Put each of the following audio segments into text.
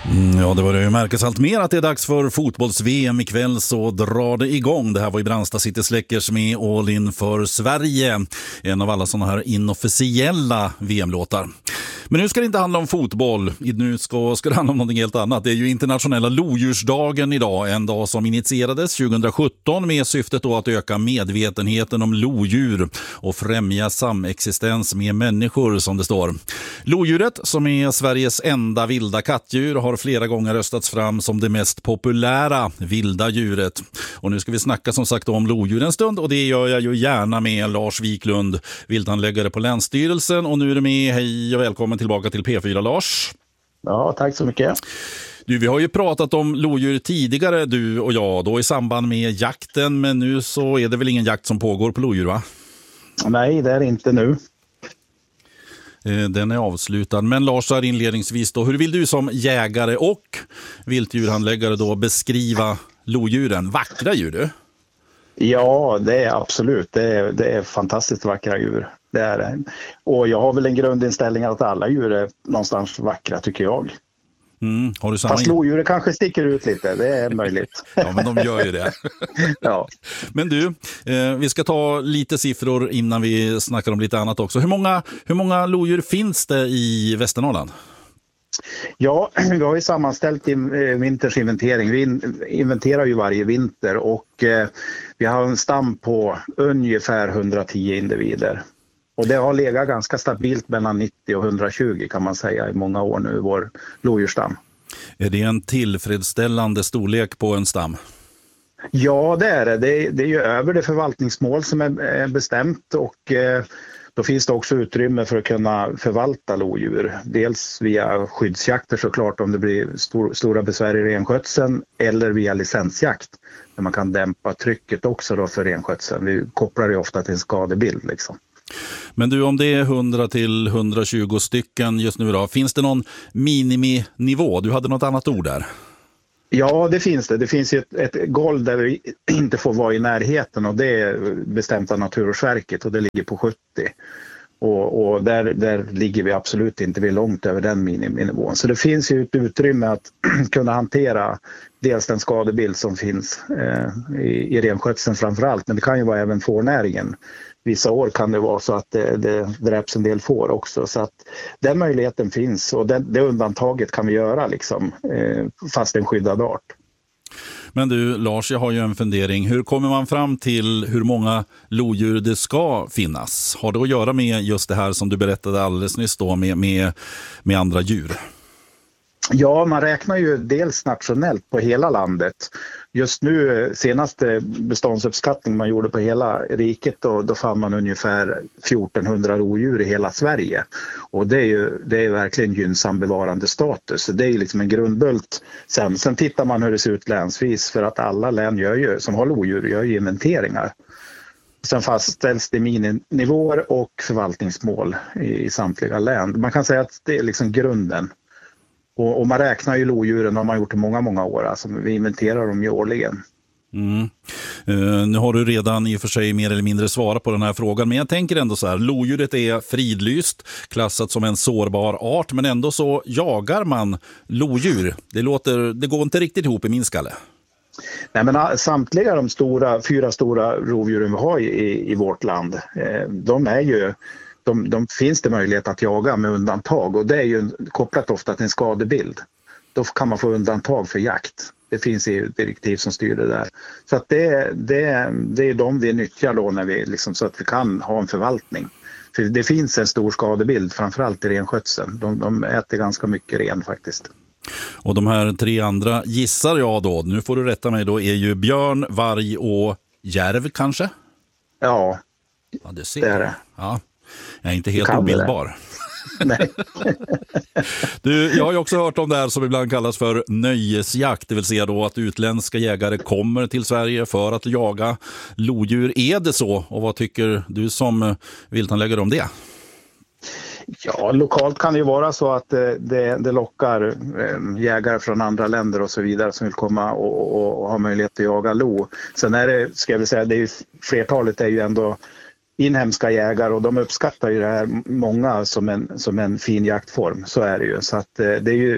Ja, det börjar ju märkas allt mer att det är dags för fotbolls-VM ikväll, så drar det igång. Det här var ju Brandsta City Släckers med All In för Sverige. En av alla sådana här inofficiella VM-låtar. Men nu ska det inte handla om fotboll. Nu ska det handla om något helt annat. Det är ju internationella lodjursdagen idag. En dag som initierades 2017 med syftet då att öka medvetenheten om lodjur och främja samexistens med människor, som det står. Lodjuret, som är Sveriges enda vilda kattdjur, har flera gånger röstats fram som det mest populära vilda djuret. Och nu ska vi snacka som sagt om lodjur en stund, och det gör jag ju gärna med Lars Wiklund, vilthandläggare på Länsstyrelsen. Och nu är du med. Hej och välkommen tillbaka till P4, Lars. Ja, tack så mycket. Du, vi har ju pratat om lodjur tidigare, du och jag, då i samband med jakten, men nu så är det väl ingen jakt som pågår på lodjur, va? Nej, det är inte nu. Den är avslutad. Men Lars, här inledningsvis då, hur vill du som jägare och viltdjurhandläggare då beskriva lodjuren? Vackra djur, du? Ja, det är absolut. Det är fantastiskt vackra djur. Det är det. Och jag har väl en grundinställning att alla djur är någonstans vackra, tycker jag. Har du samma... Fast lodjur kanske sticker ut lite, det är möjligt. Ja, men de gör ju det. Ja. Men du, vi ska ta lite siffror innan vi snackar om lite annat också. Hur många lodjur finns det i Västernorrland? Ja, vi har ju sammanställt i vinters inventering. Vi inventerar ju varje vinter och vi har en stam på ungefär 110 individer. Och det har legat ganska stabilt mellan 90 och 120 kan man säga i många år nu, vår lodjursstam. Är det en tillfredsställande storlek på en stam? Ja, det är det. Det är ju över det förvaltningsmål som är bestämt, och då finns det också utrymme för att kunna förvalta lodjur. Dels via skyddsjakter såklart om det blir stora besvär i renskötseln, eller via licensjakt där man kan dämpa trycket också då för renskötseln. Vi kopplar det ofta till en skadebild liksom. Men du, om det är 100 till 120 stycken just nu då, finns det någon miniminivå? Du hade något annat ord där. Ja, det finns det. Det finns ju ett golv där vi inte får vara i närheten, och det är bestämt av Naturvårdsverket, och det ligger på 70. Och där ligger vi absolut inte, vi är långt över den miniminivån. Så det finns ju ett utrymme att kunna hantera dels den skadebild som finns i renskötseln framförallt, men det kan ju vara även fårnäringen. Vissa år kan det vara så att det dräps en del får också, så att den möjligheten finns, och det undantaget kan vi göra liksom, fast en skyddad art. Men du Lars, jag har ju en fundering. Hur kommer man fram till hur många lodjur det ska finnas? Har det att göra med just det här som du berättade alldeles nyss då med andra djur? Ja, man räknar ju dels nationellt på hela landet. Just nu, senaste beståndsuppskattning man gjorde på hela riket, då fann man ungefär 1400 rovdjur i hela Sverige. Och det är verkligen gynnsam bevarande status. Det är liksom en grundbult. Sen tittar man hur det ser ut länsvis, för att alla län som har lodjur gör ju inventeringar. Sen fastställs det mininivåer och förvaltningsmål i samtliga län. Man kan säga att det är liksom grunden. Och man räknar ju lodjuren, har man gjort i många år. Alltså vi inventerar dem ju årligen. Nu har du redan i och för sig mer eller mindre svarat på den här frågan. Men jag tänker ändå så här, lodjuret är fridlyst, klassat som en sårbar art. Men ändå så jagar man lodjur. Det går inte riktigt ihop i min skalle. Nej, men samtliga de 4 stora rovdjuren vi har i vårt land, de är ju... De finns det möjlighet att jaga med undantag, och det är ju kopplat ofta till en skadebild. Då kan man få undantag för jakt. Det finns ju direktiv som styr det där. Så att det är de vi nyttjar då när vi liksom, så att vi kan ha en förvaltning. För det finns en stor skadebild, framförallt i renskötseln. De äter ganska mycket ren faktiskt. Och de här 3 andra gissar jag då, nu får du rätta mig då, är ju björn, varg och järv kanske? Ja, det är det. Ja. Jag är inte helt obildbar. Nej. Jag har ju också hört om det här som ibland kallas för nöjesjakt. Det vill säga då att utländska jägare kommer till Sverige för att jaga lodjur. Är det så? Och vad tycker du som vilthandläggare om det? Ja, lokalt kan det ju vara så att det lockar jägare från andra länder och så vidare som vill komma och ha möjlighet att jaga lo. Sen är det, ska jag väl säga, det är ju, flertalet är ju ändå inhemska jägare, och de uppskattar ju det här många som en fin jaktform, så är det ju. Så att det är ju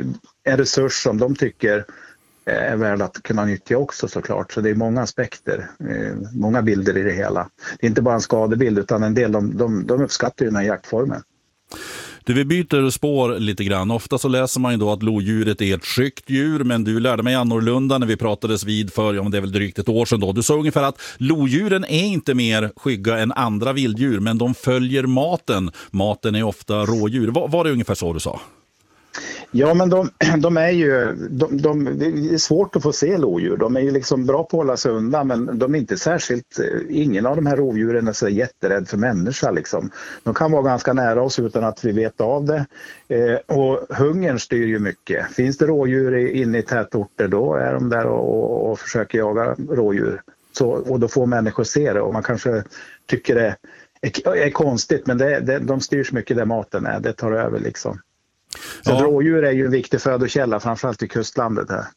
en resurs som de tycker är värd att kunna nyttja också såklart. Så det är många aspekter, många bilder i det hela. Det är inte bara en skadebild utan en del de uppskattar ju den här jaktformen. Vi byter spår lite grann. Ofta så läser man ju då att lodjuret är ett skyggt djur, men du lärde mig annorlunda när vi pratades vid för, det är väl drygt ett år sedan då. Du sa ungefär att lodjuren är inte mer skygga än andra vilddjur, men de följer maten. Maten är ofta rådjur. Var det ungefär så du sa? Ja, men de är ju, det är svårt att få se lodjur. De är ju liksom bra på att hålla sig undan, men de är inte särskilt, ingen av de här rovdjuren är så jätterädd för människa liksom. De kan vara ganska nära oss utan att vi vet av det. Och hungern styr ju mycket. Finns det rådjur inne i tätorter, då är de där och försöker jaga rådjur. Och då får människor se det, och man kanske tycker det är konstigt, men de styrs mycket där maten är. Det tar över liksom. Så rådjur är ju en viktig födokälla, framförallt i kustlandet här.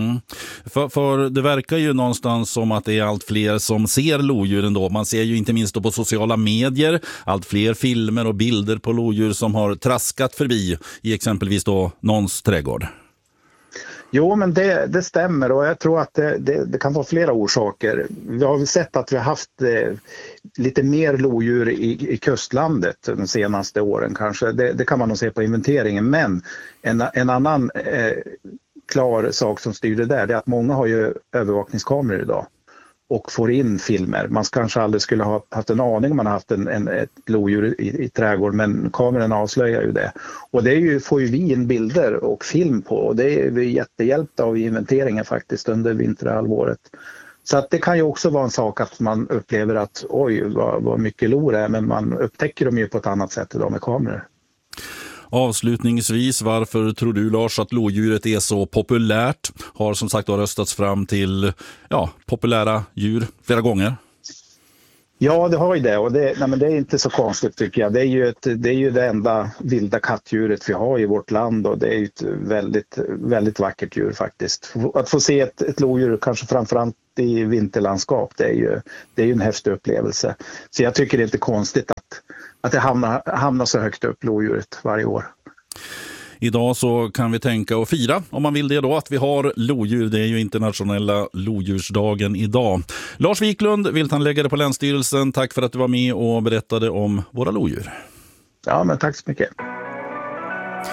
För det verkar ju någonstans som att det är allt fler som ser lodjuren då. Man ser ju inte minst då på sociala medier allt fler filmer och bilder på lodjur som har traskat förbi i exempelvis då någons trädgård. Jo, men det stämmer, och jag tror att det kan vara flera orsaker. Vi har sett att vi har haft lite mer lodjur i kustlandet de senaste åren kanske. Det kan man nog se på inventeringen, men en annan klar sak som styr det där är att många har ju övervakningskameror idag och får in filmer. Man kanske aldrig skulle ha haft en aning om man har haft ett lodjur i trädgård, men kameran avslöjar ju det. Och det får ju vi in bilder och film på, och det är vi jättehjälpta av inventeringen faktiskt under vinterhalvåret. Så att det kan ju också vara en sak att man upplever att oj, vad mycket lor det är, men man upptäcker dem ju på ett annat sätt idag med kameror. Avslutningsvis, varför tror du, Lars, att lodjuret är så populärt? Har som sagt röstats fram till populära djur flera gånger. Ja, det har ju det, och det är inte så konstigt tycker jag. Det är ju det enda vilda kattdjuret vi har i vårt land, och det är ju ett väldigt, väldigt vackert djur faktiskt. Att få se ett lodjur, kanske framförallt i vinterlandskap, det är ju en häftig upplevelse. Så jag tycker det är inte konstigt att det hamnar så högt upp, lodjuret, varje år. Idag så kan vi tänka och fira, om man vill det då, att vi har lodjur. Det är ju internationella lodjursdagen idag. Lars Wiklund, vilthandläggare på Länsstyrelsen, tack för att du var med och berättade om våra lodjur. Ja, men tack så mycket.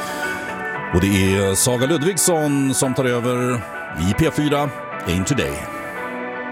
Och det är Saga Ludvigsson som tar över i P4 In Today.